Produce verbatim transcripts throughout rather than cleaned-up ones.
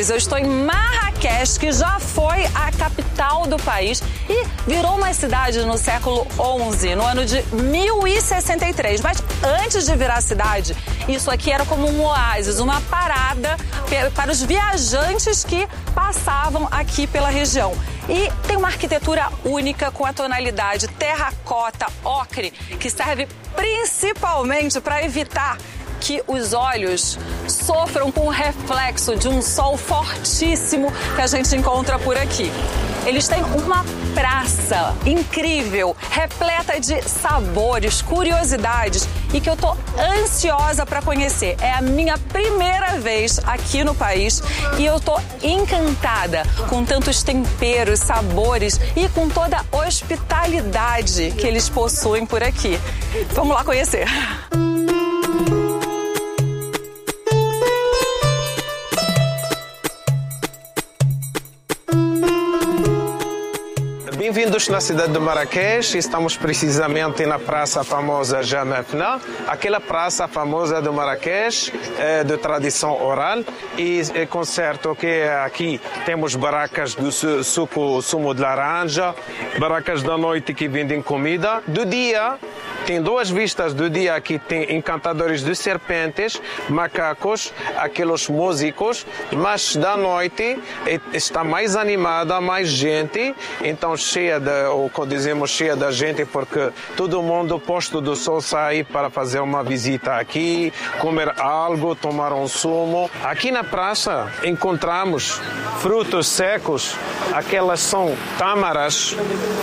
amigos, eu estou em Marrakech, que já foi a capital do país e virou uma cidade no século onze, no ano de mil e sessenta e três. Mas antes de virar cidade, isso aqui era como um oásis, uma parada para os viajantes que passavam aqui pela região. E tem uma arquitetura única com a tonalidade terracota, ocre, que serve principalmente para evitar que os olhos sofram com o reflexo de um sol fortíssimo que a gente encontra por aqui. Eles têm uma praça incrível, repleta de sabores, curiosidades e que eu tô ansiosa para conhecer. É a minha primeira vez aqui no país e eu tô encantada com tantos temperos, sabores e com toda a hospitalidade que eles possuem por aqui. Vamos lá conhecer. Bem-vindos na cidade de Marrakech. Estamos precisamente na praça famosa Jamafna, aquela praça famosa de Marrakech, é, de tradição oral. E é com certo que aqui temos barracas do suco, sumo de laranja, barracas da noite que vendem comida. Do dia, tem duas vistas do dia. Aqui tem encantadores de serpentes, macacos, aqueles músicos, mas da noite está mais animada, mais gente, então cheia de, ou dizemos cheia da gente, porque todo mundo posto do sol sai para fazer uma visita aqui, comer algo, tomar um sumo. Aqui na praça encontramos frutos secos, aquelas são tâmaras,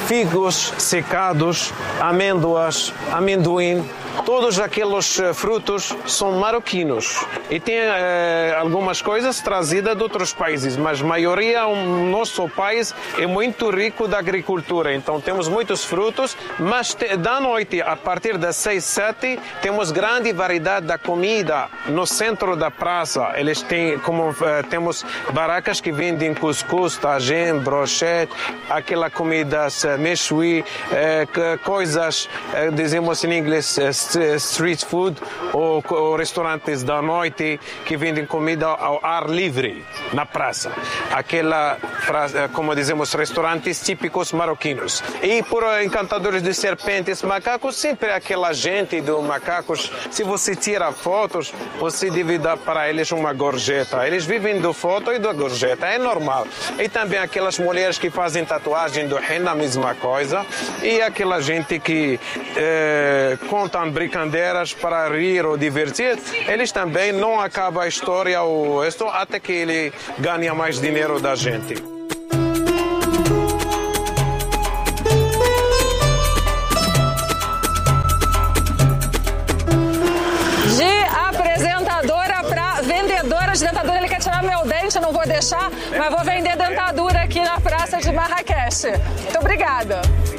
figos secados, amêndoas, amendoim. Todos aqueles frutos são marroquinos e tem eh, algumas coisas trazidas de outros países, mas a maioria, o nosso país é muito rico da agricultura, então temos muitos frutos, mas te, da noite, a partir das seis, sete, temos grande variedade da comida no centro da praça. Eles têm, como eh, temos barracas que vendem cuscuz, tagine, brochette, aquela comida mechoui, eh, coisas, eh, dizemos em inglês, eh, street food, ou, ou restaurantes da noite que vendem comida ao ar livre na praça. Aquela, como dizemos, restaurantes típicos marroquinos. E por encantadores de serpentes, macacos, sempre aquela gente dos macacos, se você tira fotos, você deve dar para eles uma gorjeta. Eles vivem do foto e da gorjeta, é normal. E também aquelas mulheres que fazem tatuagem do henna, a mesma coisa. E aquela gente que eh, contam brincadeiras para rir ou divertir, eles também não acabam a história ou isto até que ele ganha mais dinheiro da gente. De apresentadora para vendedora de dentadura, ele quer tirar meu dente, não vou deixar, mas vou vender dentadura aqui na praça de Marrakech. Muito obrigada.